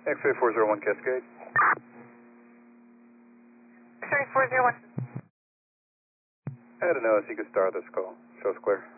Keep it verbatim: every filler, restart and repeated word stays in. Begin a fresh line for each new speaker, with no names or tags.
X-ray four zero one Cascade.
X-ray four zero one.
I don't know if you could start this call. Show's clear.